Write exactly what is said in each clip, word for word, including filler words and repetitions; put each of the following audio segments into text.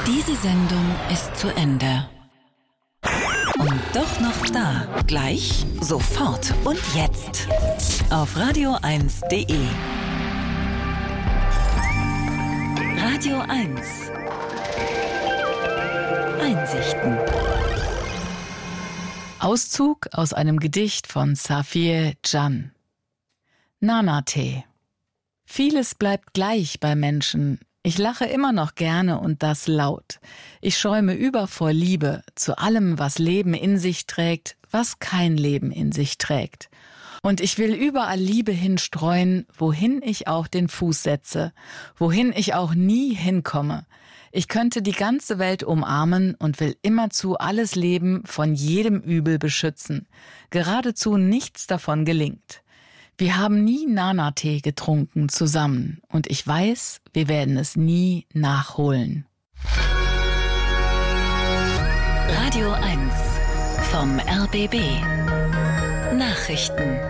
Diese Sendung ist zu Ende. Und doch noch da. Gleich, sofort und jetzt. Auf radio eins punkt de. Radio eins. Einsichten. Auszug aus einem Gedicht von Safiye Can. Nana-Tee. Vieles bleibt gleich bei Menschen. Ich lache immer noch gerne und das laut. Ich schäume über vor Liebe zu allem, was Leben in sich trägt, was kein Leben in sich trägt. Und ich will überall Liebe hinstreuen, wohin ich auch den Fuß setze, wohin ich auch nie hinkomme. Ich könnte die ganze Welt umarmen und will immerzu alles Leben von jedem Übel beschützen. Geradezu nichts davon gelingt. Wir haben nie Nana-Tee getrunken zusammen und ich weiß, wir werden es nie nachholen. Radio eins vom R B B. Nachrichten.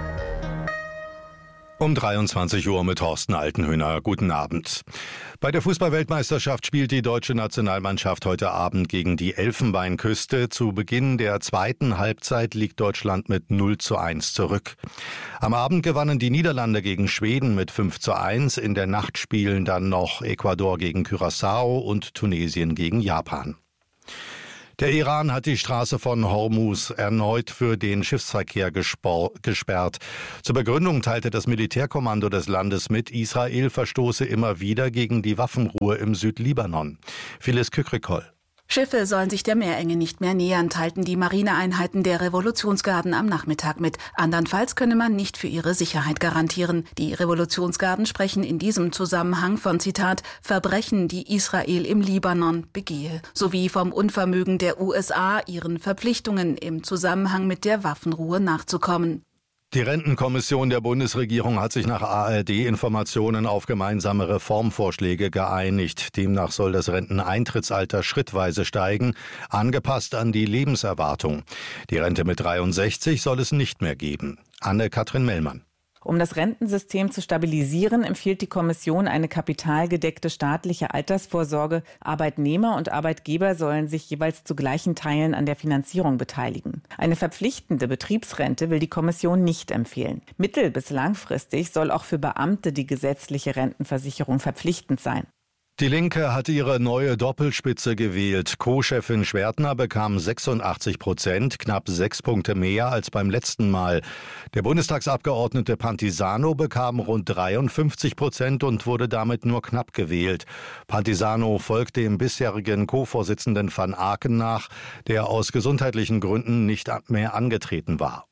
Um dreiundzwanzig Uhr mit Thorsten Altenhöhner. Guten Abend. Bei der Fußball-Weltmeisterschaft spielt die deutsche Nationalmannschaft heute Abend gegen die Elfenbeinküste. Zu Beginn der zweiten Halbzeit liegt Deutschland mit null zu eins zurück. Am Abend gewannen die Niederlande gegen Schweden mit fünf zu eins. In der Nacht spielen dann noch Ecuador gegen Curaçao und Tunesien gegen Japan. Der Iran hat die Straße von Hormuz erneut für den Schiffsverkehr gespor- gesperrt. Zur Begründung teilte das Militärkommando des Landes mit, Israel verstoße immer wieder gegen die Waffenruhe im Südlibanon. Phyllis Kükrikol. Schiffe sollen sich der Meerenge nicht mehr nähern, teilten die Marineeinheiten der Revolutionsgarden am Nachmittag mit. Andernfalls könne man nicht für ihre Sicherheit garantieren. Die Revolutionsgarden sprechen in diesem Zusammenhang von, Zitat, Verbrechen, die Israel im Libanon begehe, sowie vom Unvermögen der U S A, ihren Verpflichtungen im Zusammenhang mit der Waffenruhe nachzukommen. Die Rentenkommission der Bundesregierung hat sich nach A R D-Informationen auf gemeinsame Reformvorschläge geeinigt. Demnach soll das Renteneintrittsalter schrittweise steigen, angepasst an die Lebenserwartung. Die Rente mit dreiundsechzig soll es nicht mehr geben. Anne-Kathrin Mellmann. Um das Rentensystem zu stabilisieren, empfiehlt die Kommission eine kapitalgedeckte staatliche Altersvorsorge. Arbeitnehmer und Arbeitgeber sollen sich jeweils zu gleichen Teilen an der Finanzierung beteiligen. Eine verpflichtende Betriebsrente will die Kommission nicht empfehlen. Mittel- bis langfristig soll auch für Beamte die gesetzliche Rentenversicherung verpflichtend sein. Die Linke hatte ihre neue Doppelspitze gewählt. Co-Chefin Schwertner bekam sechsundachtzig Prozent, knapp sechs Punkte mehr als beim letzten Mal. Der Bundestagsabgeordnete Pantisano bekam rund dreiundfünfzig Prozent und wurde damit nur knapp gewählt. Pantisano folgt dem bisherigen Co-Vorsitzenden Van Aken nach, der aus gesundheitlichen Gründen nicht mehr angetreten war.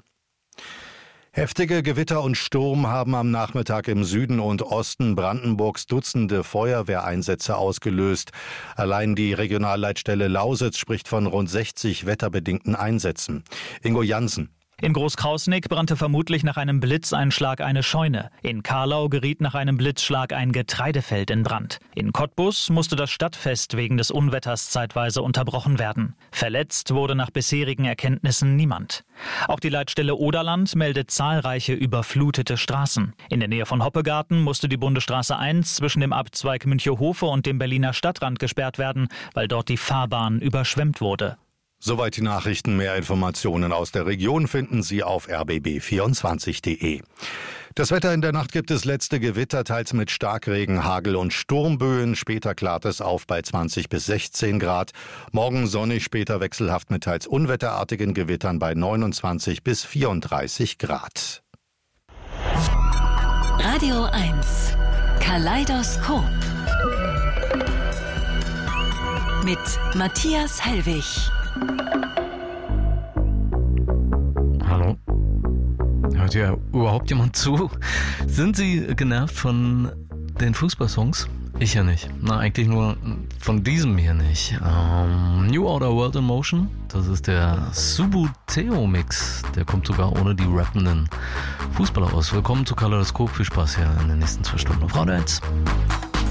Heftige Gewitter und Sturm haben am Nachmittag im Süden und Osten Brandenburgs Dutzende Feuerwehreinsätze ausgelöst. Allein die Regionalleitstelle Lausitz spricht von rund sechzig wetterbedingten Einsätzen. Ingo Jansen. In Großkrausnick brannte vermutlich nach einem Blitzeinschlag eine Scheune. In Karlau geriet nach einem Blitzschlag ein Getreidefeld in Brand. In Cottbus musste das Stadtfest wegen des Unwetters zeitweise unterbrochen werden. Verletzt wurde nach bisherigen Erkenntnissen niemand. Auch die Leitstelle Oderland meldet zahlreiche überflutete Straßen. In der Nähe von Hoppegarten musste die Bundesstraße eins zwischen dem Abzweig Münchehofe und dem Berliner Stadtrand gesperrt werden, weil dort die Fahrbahn überschwemmt wurde. Soweit die Nachrichten. Mehr Informationen aus der Region finden Sie auf r b b vierundzwanzig punkt de. Das Wetter: in der Nacht gibt es letzte Gewitter, teils mit Starkregen, Hagel und Sturmböen. Später klart es auf bei zwanzig bis sechzehn Grad. Morgen sonnig, später wechselhaft mit teils unwetterartigen Gewittern bei neunundzwanzig bis vierunddreißig Grad. Radio eins. Kaleidoskop. Mit Matthias Hellwig. Hallo? Hört ja überhaupt jemand zu? Sind Sie genervt von den Fußballsongs? Ich ja nicht. Na, eigentlich nur von diesem hier nicht. Um, New Order World in Motion, das ist der Subuteo-Mix. Der kommt sogar ohne die rappenden Fußballer aus. Willkommen zu Kaleidoskop. Viel Spaß hier in den nächsten zwei Stunden auf Radio eins.